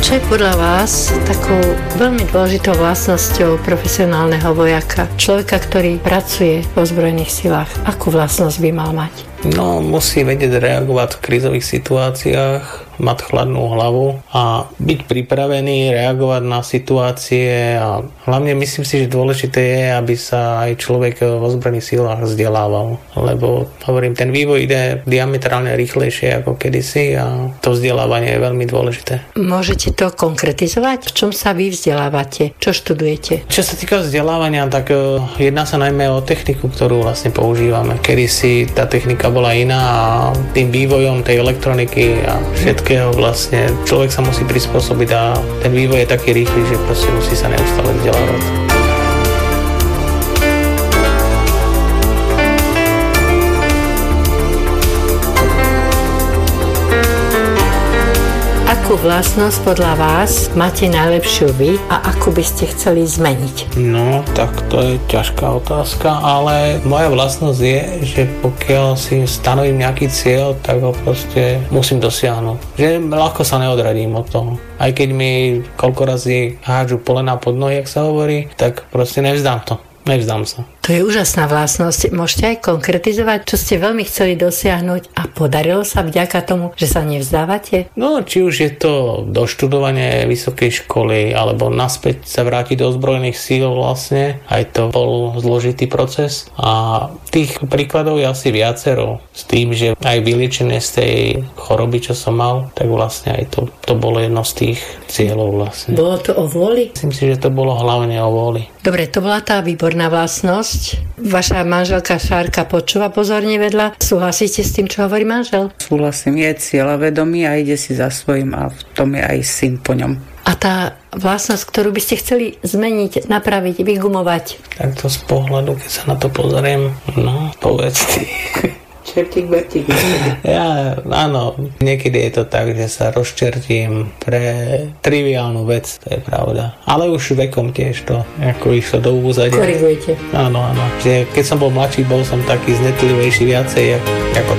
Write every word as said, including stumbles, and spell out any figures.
Čo je podľa vás takou veľmi dôležitou vlastnosťou profesionálneho vojaka? Človeka, ktorý pracuje v ozbrojených silách. Akú vlastnosť by mal mať? No, musí vedieť reagovať v krízových situáciách, mať chladnú hlavu a byť pripravený reagovať na situácie a hlavne myslím si, že dôležité je, aby sa aj človek v ozbrojených silách vzdelával, lebo hovorím, ten vývoj ide diametrálne rýchlejšie ako kedysi a to vzdelávanie je veľmi dôležité. Môžete to konkretizovať? V čom sa vy vzdelávate? Čo študujete? Čo sa týka vzdelávania, tak jedná sa najmä o techniku, ktorú vlastne používame. Kedysi tá technika bola iná a tým vývojom tej elektroniky a všetkého vlastne človek sa musí prispôsobiť a ten vývoj je taký rýchly, že proste musí sa neustále vzdelávať. Akú vlastnosť podľa vás máte najlepšiu vy a akú by ste chceli zmeniť? No, tak to je ťažká otázka, ale moja vlastnosť je, že pokiaľ si stanovím nejaký cieľ, tak ho proste musím dosiahnuť. Že ľahko sa neodradím od toho. Aj keď mi koľko razy hádžu polena pod nohy, jak sa hovorí, tak proste nevzdám to. Nevzdám sa. To je úžasná vlastnosť. Môžete aj konkretizovať, čo ste veľmi chceli dosiahnuť a podarilo sa vďaka tomu, že sa nevzdávate? No, či už je to doštudovanie vysokej školy, alebo naspäť sa vrátiť do ozbrojených síl vlastne. Aj to bol zložitý proces. A tých príkladov je asi viacero. S tým, že aj vyliečenie z tej choroby, čo som mal, tak vlastne aj to, to bolo jedno z tých cieľov vlastne. Bolo to o vôli? Myslím si, že to bolo hlavne o vôli. Dobre, to bola tá výborná vlastnosť. Vaša manželka Šárka počúva pozorne vedľa. Súhlasíte s tým, čo hovorí manžel? Súhlasím, je cieľavedomý a ide si za svojím a v tom je aj syn po ňom. A tá vlastnosť, ktorú by ste chceli zmeniť, napraviť, vygumovať? Tak to z pohľadu, keď sa na to pozriem, no, povedz ty. Čertík, bertík. Ja, áno, niekedy je to tak, že sa rozčertím pre triviálnu vec, to je pravda. Ale už vekom tiež to, ako išlo do úzadia. Korigujete. Áno, áno. Že keď som bol mladší, bol som taký znetlivejší viacej ako